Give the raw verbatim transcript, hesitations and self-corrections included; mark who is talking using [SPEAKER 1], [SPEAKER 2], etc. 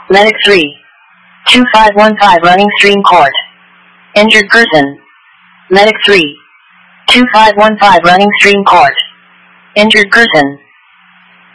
[SPEAKER 1] Medic three. two five one five running stream court. Injured person. Medic three. two five one five running stream court. Injured person.